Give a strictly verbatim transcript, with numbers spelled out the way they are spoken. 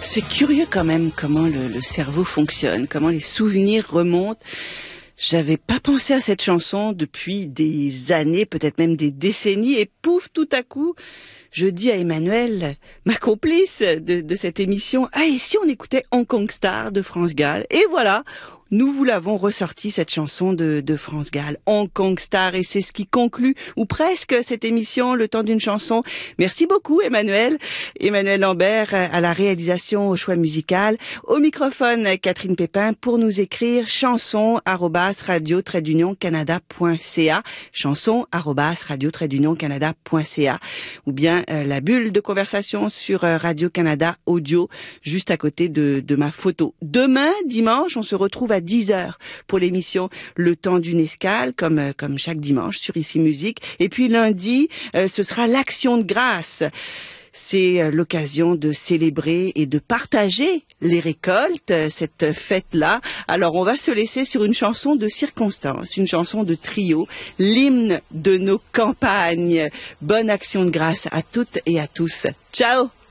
C'est curieux quand même comment le, le cerveau fonctionne, comment les souvenirs remontent. J'avais pas pensé à cette chanson depuis des années, peut-être même des décennies, et pouf, tout à coup, je dis à Emmanuel, ma complice de, de cette émission, ah, et si on écoutait Hong Kong Star de France Gall? Et voilà, nous vous l'avons ressorti, cette chanson de, de France Gall, Hong Kong Star, et c'est ce qui conclut, ou presque, cette émission, Le temps d'une chanson. Merci beaucoup, Emmanuel. Emmanuel Lambert, à la réalisation, au choix musical. Au microphone, Catherine Pépin, pour nous écrire chanson arobase radio trait d'union canada point c a, chanson arobase radio trait d'union canada point c a, ou bien euh, la bulle de conversation sur euh, Radio-Canada Audio, juste à côté de, de ma photo. Demain, dimanche, on se retrouve à dix heures pour l'émission Le temps d'une escale, comme euh, comme chaque dimanche sur Ici Musique. Et puis lundi, euh, ce sera l'Action de grâce. C'est euh, l'occasion de célébrer et de partager les récoltes, euh, cette fête-là. Alors on va se laisser sur une chanson de circonstance, une chanson de trio, l'hymne de nos campagnes. Bonne Action de grâce à toutes et à tous. Ciao!